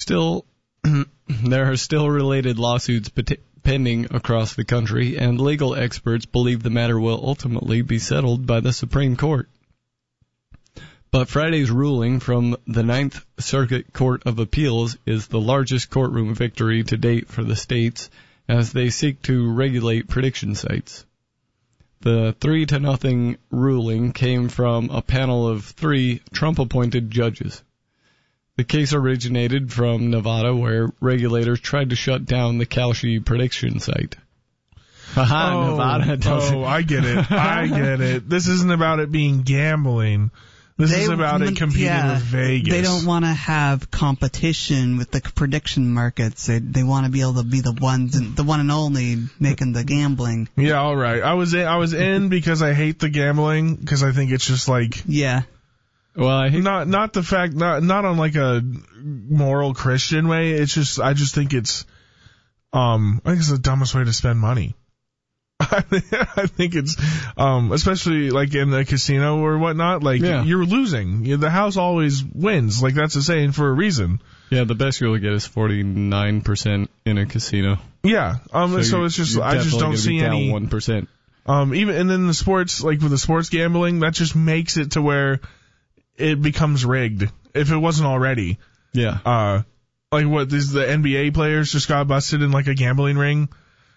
there are still related lawsuits pending across the country, and legal experts believe the matter will ultimately be settled by the Supreme Court. But Friday's ruling from the Ninth Circuit Court of Appeals is the largest courtroom victory to date for the states as they seek to regulate prediction sites. The 3-0 ruling came from a panel of 3 Trump-appointed judges. The case originated from Nevada, where regulators tried to shut down the Kalshi prediction site. Nevada doesn't. Oh, I get it. I get it. This isn't about it being gambling. This is about it competing with Vegas. They don't want to have competition with the prediction markets. They want to be able to be the one and only making the gambling. Yeah, all right. I was in because I hate the gambling, because I think it's just like, yeah. Well, I hate not the fact, not on like a moral Christian way. It's just, I just think it's the dumbest way to spend money. I think it's, especially like in the casino or whatnot, like you're losing. The house always wins. Like, that's a saying for a reason. Yeah, the best you'll get is 49% in a casino. Yeah. So it's just, I just don't see any 1%. Even, and then the sports, like with the sports gambling, that just makes it to where it becomes rigged if it wasn't already. Yeah. Like what, the NBA players just got busted in like a gambling ring.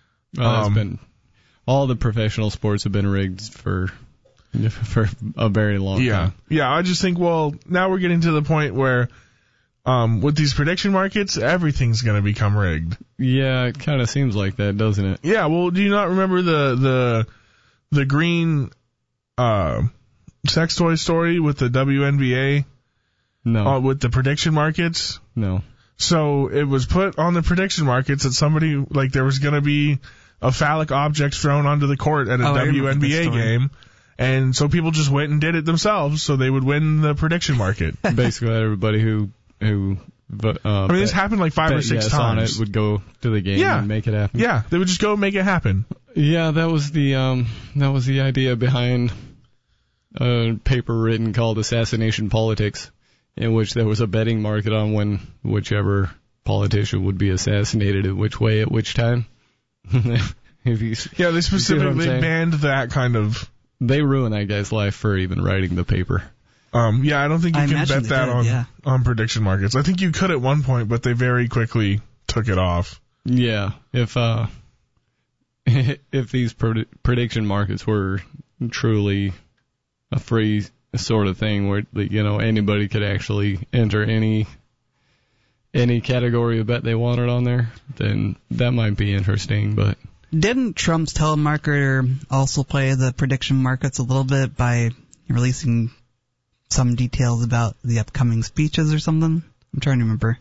All the professional sports have been rigged for a very long time. Yeah, I just think, well, now we're getting to the point where with these prediction markets, everything's going to become rigged. Yeah, it kind of seems like that, doesn't it? Yeah, well, do you not remember the green sex toy story with the WNBA? No. With the prediction markets? No. So it was put on the prediction markets that somebody, like, there was going to be a phallic object thrown onto the court at a WNBA game. And so people just went and did it themselves so they would win the prediction market. Basically, everybody who this happened like 5 or 6 times. On it would go to the game and make it happen. Yeah, they would just go make it happen. Yeah, that was the idea behind a paper written called Assassination Politics, in which there was a betting market on whichever politician would be assassinated in which way at which time. They specifically banned that kind of. They ruined that guy's life for even writing the paper. I don't think you can bet that on prediction markets. I think you could at one point, but they very quickly took it off. Yeah, if these prediction markets were truly a free sort of thing where anybody could actually enter any category of bet they wanted on there, then that might be interesting. But didn't Trump's telemarketer also play the prediction markets a little bit by releasing some details about the upcoming speeches or something? I'm trying to remember.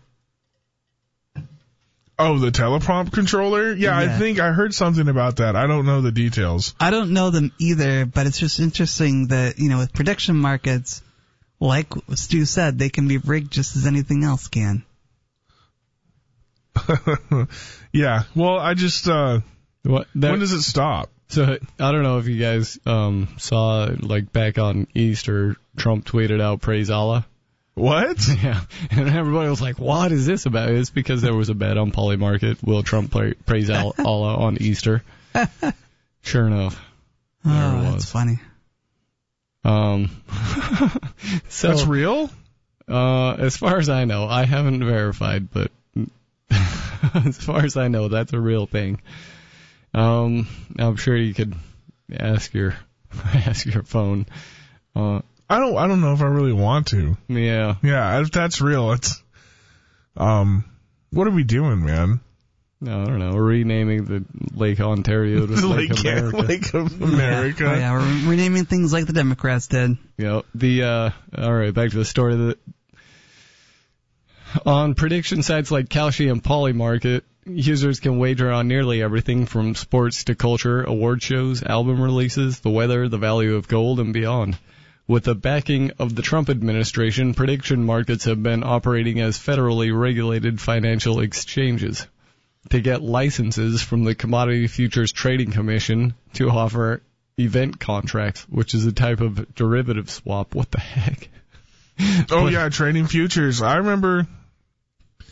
Oh, the teleprompt controller? Yeah, I think I heard something about that. I don't know the details. I don't know them either, but it's just interesting that, with prediction markets, like Stu said, they can be rigged just as anything else can. Yeah, well, I just, when does it stop? So, I don't know if you guys saw, like, back on Easter, Trump tweeted out, "Praise Allah." What? Yeah, and everybody was like, what is this about? It's because there was a bet on Polymarket, will Trump praise Allah on Easter? Sure enough. Oh, that's funny. So, that's real? As far as I know, I haven't verified, but as far as I know, that's a real thing. I'm sure you could ask your phone. I don't know if I really want to. Yeah. Yeah, if that's real, it's what are we doing, man? No, I don't know. We're renaming the Lake Ontario to Lake America. Lake of America. Yeah, we're renaming things like the Democrats did. Yeah. All right, back to the story. On prediction sites like Kalshi and Polymarket, users can wager on nearly everything from sports to culture, award shows, album releases, the weather, the value of gold, and beyond. With the backing of the Trump administration, prediction markets have been operating as federally regulated financial exchanges. To get licenses from the Commodity Futures Trading Commission to offer event contracts, which is a type of derivative swap. What the heck? Oh, yeah, trading futures. I remember